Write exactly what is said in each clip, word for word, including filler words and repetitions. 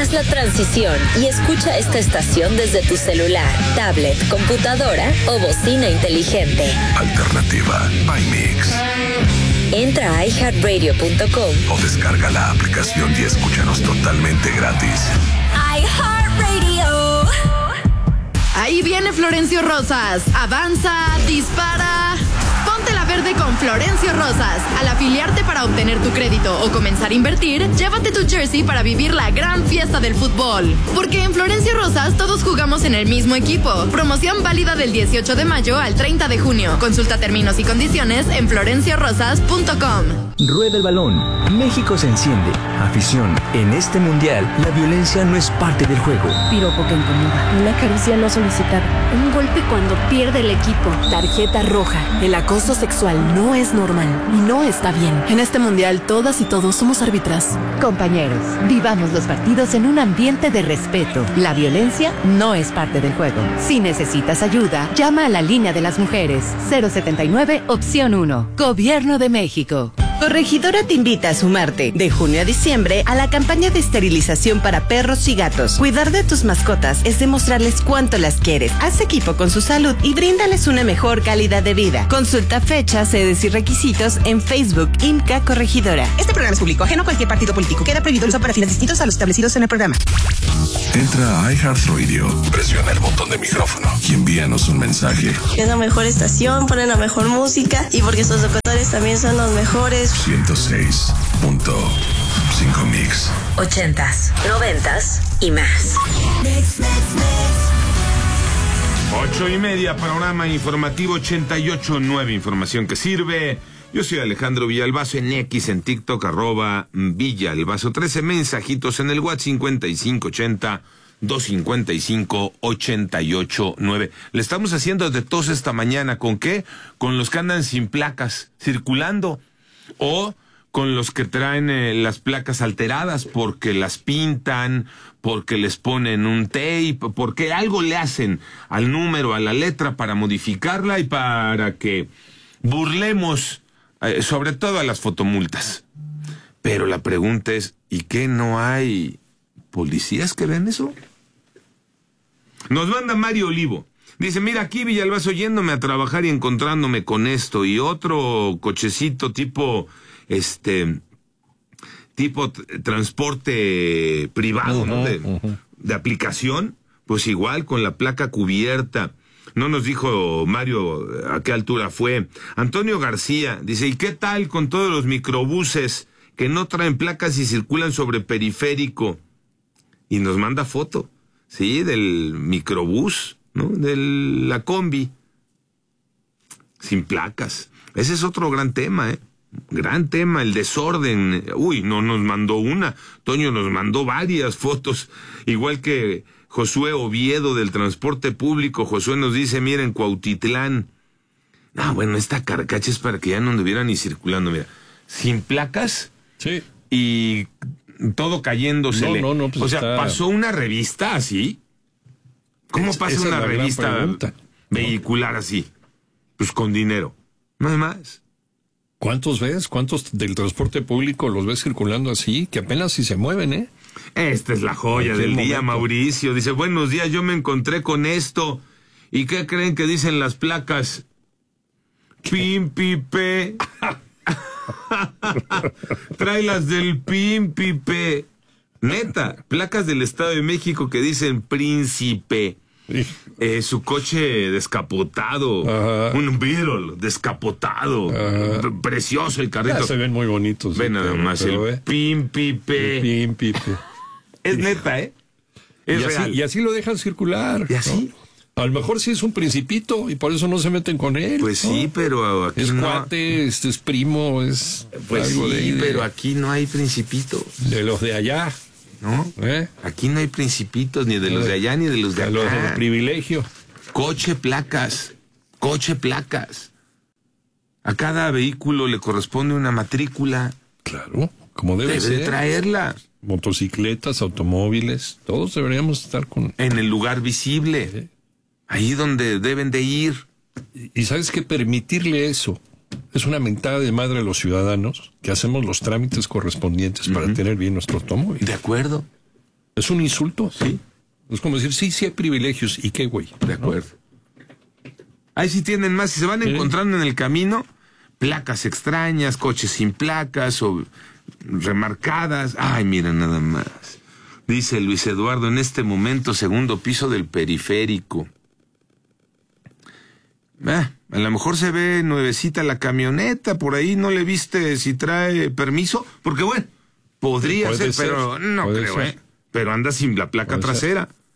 Haz la transición y escucha esta estación desde tu celular, tablet, computadora o bocina inteligente. Alternativa by Mix. Entra a i heart radio punto com o descarga la aplicación y escúchanos totalmente gratis. iHeartRadio. Ahí viene Florencio Rosas. Avanza, dispara. Ponte la verde con Florencio Rosas. Al afiliarte para obtener tu crédito o comenzar a invertir, llévate tu jersey para vivir la gran fiesta del fútbol. Porque en Florencio Rosas todos jugamos en el mismo equipo. Promoción válida del dieciocho de mayo al treinta de junio. Consulta términos y condiciones en florencio rosas punto com. Rueda el balón. México se enciende. Afición. En este mundial, la violencia no es parte del juego. Piropo que incomoda. Una caricia no solicitada. Un golpe cuando pierde el equipo. Tarjeta roja. El acoso sexual no es normal y no está bien. En este mundial, todas y todos somos árbitras. Compañeros, vivamos los partidos en un ambiente de respeto. La violencia no es parte del juego. Si necesitas ayuda, llama a la línea de las mujeres. cero setenta y nueve, opción uno. Gobierno de México. Corregidora te invita a sumarte de junio a diciembre a la campaña de esterilización para perros y gatos. Cuidar de tus mascotas es demostrarles cuánto las quieres. Haz equipo con su salud y bríndales una mejor calidad de vida. Consulta fechas, sedes y requisitos en Facebook I M C A Corregidora. Este programa es público, ajeno a cualquier partido político. Queda prohibido el uso para fines distintos a los establecidos en el programa. Entra a iHeartRadio, presiona el botón de micrófono y envíanos un mensaje. Es la mejor estación, ponen la mejor música y porque sus locutores también son los mejores. ciento seis punto cinco Mix. Ochentas, noventas y más. Mix, mix, mix. Ocho y media, panorama informativo ochenta y ocho punto nueve, información que sirve. Yo soy Alejandro Villalbazo en X, en TikTok, arroba Villalbazo. trece mensajitos en el WhatsApp cincuenta y cinco ochenta, doscientos cincuenta y cinco, ochenta y ocho nueve. Le estamos haciendo de tos esta mañana. ¿Con qué? Con los que andan sin placas, circulando. O con los que traen eh, las placas alteradas porque las pintan, porque les ponen un tape, porque algo le hacen al número, a la letra para modificarla y para que burlemos eh, sobre todo a las fotomultas. Pero la pregunta es, ¿y qué no hay policías que ven eso? Nos manda Mario Olivo. Dice, mira, aquí Villalbazo yéndome a trabajar y encontrándome con esto y otro cochecito tipo, este, tipo t- transporte privado, uh-huh, ¿no? De, uh-huh. de aplicación, pues igual con la placa cubierta. No nos dijo Mario a qué altura fue. Antonio García dice, ¿y qué tal con todos los microbuses que no traen placas y circulan sobre periférico? Y nos manda foto, sí, del microbús, ¿no? De la combi, sin placas. Ese es otro gran tema, ¿eh? Gran tema, el desorden. Uy, no nos mandó una, Toño nos mandó varias fotos, igual que Josué Oviedo del transporte público. Josué nos dice, miren, Cuautitlán. Ah, bueno, esta carcacha es para que ya no anduvieran ni circulando, mira, sin placas. Sí. Y todo cayéndosele. No, no, no, pues o sea, está... ¿pasó una revista así? ¿Cómo es, pasa una revista vehicular así? Pues con dinero. No hay más. ¿Cuántos ves? ¿Cuántos del transporte público los ves circulando así? Que apenas si se mueven, ¿eh? Esta es la joya del día, Mauricio. Dice, buenos días, yo me encontré con esto. ¿Y qué creen que dicen las placas? Pimpipe. Trae las del Pimpipe. Neta, placas del Estado de México que dicen Príncipe. Eh, su coche descapotado. Ajá. Un Beetle descapotado. Ajá. Precioso el carrito. Ya se ven muy bonitos. Ven nada más, el eh. Pimpipe. El Pimpipe. Es neta, ¿eh? Es y, real. Así, y así lo dejan circular. ¿Y así? ¿No? A lo mejor sí es un principito y por eso no se meten con él. Pues ¿no? Sí, pero aquí es no... cuate, este es primo, es pues algo sí, de, pero aquí no hay principito. De los de allá. ¿No? ¿Eh? Aquí no hay principitos, ni de los de allá, ni de los de acá. Los de privilegio. Coche, placas. Coche, placas. A cada vehículo le corresponde una matrícula. Claro, como debe, debe ser. de traerla. Motocicletas, automóviles, todos deberíamos estar con... En el lugar visible. Sí. Ahí donde deben de ir. Y, y sabes que permitirle eso es una mentada de madre a los ciudadanos que hacemos los trámites correspondientes uh-huh. para tener bien nuestro automóvil. De acuerdo. Es un insulto. Sí. Es como decir, sí, sí hay privilegios. ¿Y qué, güey? De acuerdo. Ahí sí tienen más. Si se van ¿Sí? encontrando en el camino, placas extrañas, coches sin placas o remarcadas. Ay, mira nada más. Dice Luis Eduardo, en este momento, segundo piso del periférico. Ah, a lo mejor se ve nuevecita la camioneta, por ahí no le viste si trae permiso, porque bueno, podría ser, ser, pero no creo, ser. ¿eh? Pero anda sin la placa puede trasera. Ser.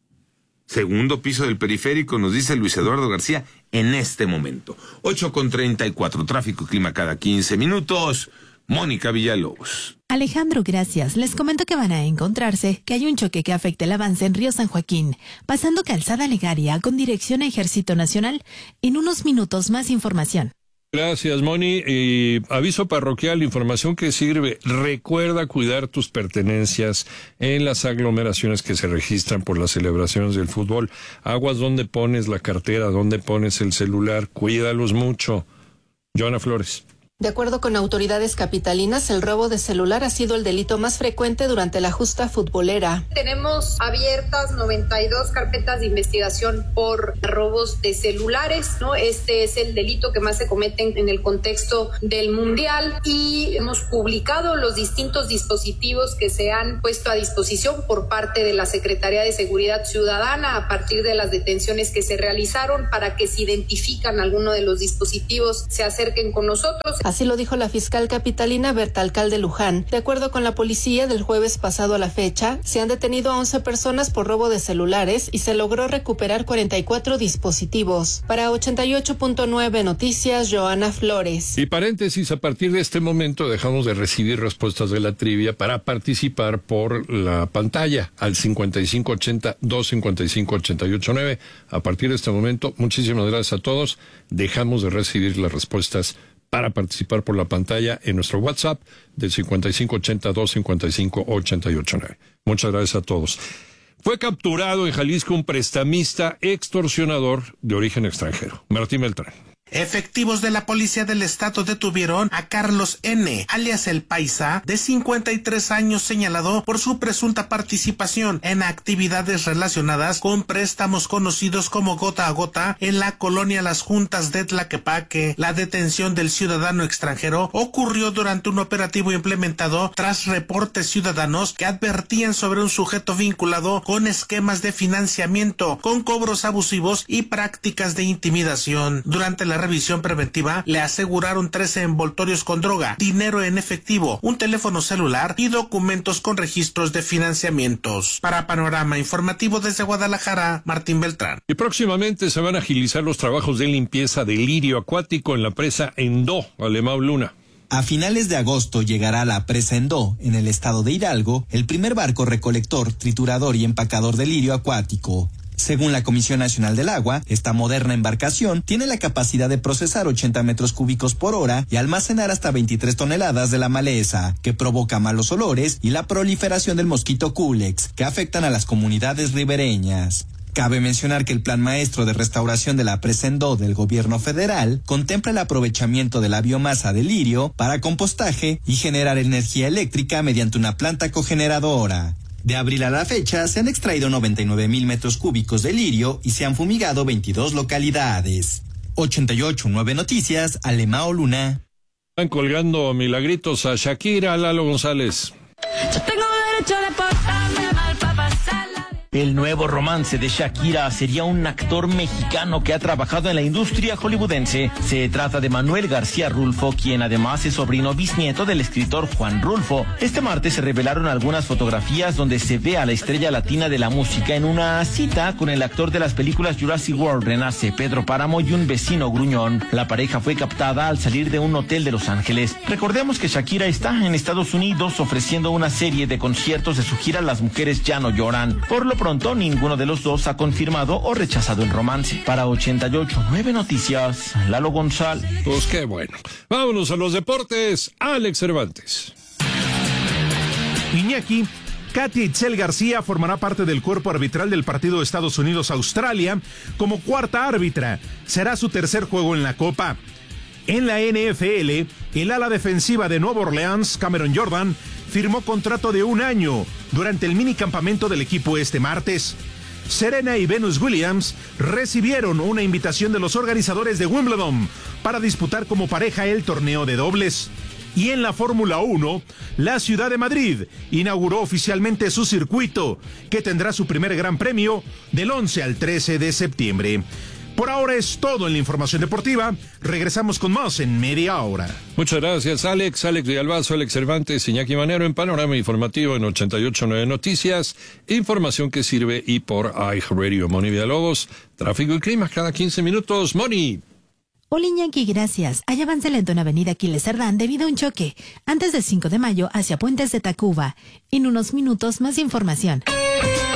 Segundo piso del periférico, nos dice Luis Eduardo García, en este momento. ocho con treinta y cuatro, tráfico y clima cada quince minutos. Mónica Villalobos. Alejandro, gracias. Les comento que van a encontrarse que hay un choque que afecta el avance en Río San Joaquín, pasando Calzada Legaria con dirección a Ejército Nacional. En unos minutos más información. Gracias, Moni. Y aviso parroquial, información que sirve. Recuerda cuidar tus pertenencias en las aglomeraciones que se registran por las celebraciones del fútbol. Aguas donde pones la cartera, donde pones el celular. Cuídalos mucho. Joana Flores. De acuerdo con autoridades capitalinas, el robo de celular ha sido el delito más frecuente durante la justa futbolera. Tenemos abiertas noventa y dos carpetas de investigación por robos de celulares, ¿no? Este es el delito que más se cometen en el contexto del Mundial y hemos publicado los distintos dispositivos que se han puesto a disposición por parte de la Secretaría de Seguridad Ciudadana a partir de las detenciones que se realizaron para que si identifican alguno de los dispositivos se acerquen con nosotros. Así lo dijo la fiscal capitalina Berta Alcalde Luján. De acuerdo con la policía, del jueves pasado a la fecha, se han detenido a once personas por robo de celulares y se logró recuperar cuarenta y cuatro dispositivos. Para ochenta y ocho punto nueve Noticias, Joana Flores. Y paréntesis, a partir de este momento dejamos de recibir respuestas de la trivia para participar por la pantalla al cincuenta y cinco ochenta, dos cincuenta y cinco ochenta y ocho nueve. A partir de este momento, muchísimas gracias a todos. Dejamos de recibir las respuestas para participar por la pantalla en nuestro WhatsApp del cincuenta y cinco ochenta, dos cincuenta y cinco ochenta y ocho nueve. Muchas gracias a todos. Fue capturado en Jalisco un prestamista extorsionador de origen extranjero. Martín Beltrán. Efectivos de la Policía del Estado detuvieron a Carlos N., alias El Paisa, de cincuenta y tres años, señalado por su presunta participación en actividades relacionadas con préstamos conocidos como gota a gota en la colonia Las Juntas de Tlaquepaque. La detención del ciudadano extranjero ocurrió durante un operativo implementado tras reportes ciudadanos que advertían sobre un sujeto vinculado con esquemas de financiamiento, con cobros abusivos y prácticas de intimidación. Durante la revisión preventiva le aseguraron trece envoltorios con droga, dinero en efectivo, un teléfono celular y documentos con registros de financiamientos. Para Panorama Informativo desde Guadalajara, Martín Beltrán. Y próximamente se van a agilizar los trabajos de limpieza del lirio acuático en la presa Endó, Alemão Luna. A finales de agosto llegará a la presa Endó, en el estado de Hidalgo, el primer barco recolector, triturador y empacador de lirio acuático. Según la Comisión Nacional del Agua, esta moderna embarcación tiene la capacidad de procesar ochenta metros cúbicos por hora y almacenar hasta veintitrés toneladas de la maleza, que provoca malos olores y la proliferación del mosquito Culex, que afectan a las comunidades ribereñas. Cabe mencionar que el Plan Maestro de Restauración de la Presa Endó del Gobierno Federal contempla el aprovechamiento de la biomasa de lirio para compostaje y generar energía eléctrica mediante una planta cogeneradora. De abril a la fecha se han extraído noventa y nueve mil metros cúbicos de lirio y se han fumigado veintidós localidades. ochenta y ocho punto nueve Noticias, Alemão Luna. Están colgando milagritos a Shakira, Lalo González. Yo tengo derecho de portarme mal para pasarla. El nuevo romance de Shakira sería un actor mexicano que ha trabajado en la industria hollywoodense. Se trata de Manuel García Rulfo, quien además es sobrino bisnieto del escritor Juan Rulfo. Este martes se revelaron algunas fotografías donde se ve a la estrella latina de la música en una cita con el actor de las películas Jurassic World, Renace, Pedro Páramo y un vecino gruñón. La pareja fue captada al salir de un hotel de Los Ángeles. Recordemos que Shakira está en Estados Unidos ofreciendo una serie de conciertos de su gira Las Mujeres Ya No Lloran. Por lo pronto, ninguno de los dos ha confirmado o rechazado el romance. Para ochenta y ocho punto nueve Noticias, Lalo González. Pues qué bueno. Vámonos a los deportes. Alex Cervantes. Iñaki, Katia Itzel García formará parte del cuerpo arbitral del partido de Estados Unidos-Australia como cuarta árbitra. Será su tercer juego en la Copa. En la N F L, el ala defensiva de Nueva Orleans, Cameron Jordan, firmó contrato de un año durante el minicampamento del equipo este martes. Serena y Venus Williams recibieron una invitación de los organizadores de Wimbledon para disputar como pareja el torneo de dobles. Y en la Fórmula uno, la ciudad de Madrid inauguró oficialmente su circuito, que tendrá su primer gran premio del once al trece de septiembre. Por ahora es todo en la información deportiva. Regresamos con más en media hora. Muchas gracias, Alex. Alex Villalbazo, Alex Cervantes, Iñaki Manero en Panorama Informativo en ochenta y ocho punto nueve Noticias. Información que sirve y por iHeartRadio. Moni Villalobos, tráfico y clima cada quince minutos. Moni. Hola Iñaki, gracias. Hay avance lento en Avenida Aquiles Cerdán debido a un choque antes del cinco de mayo hacia Puentes de Tacuba. En unos minutos más información.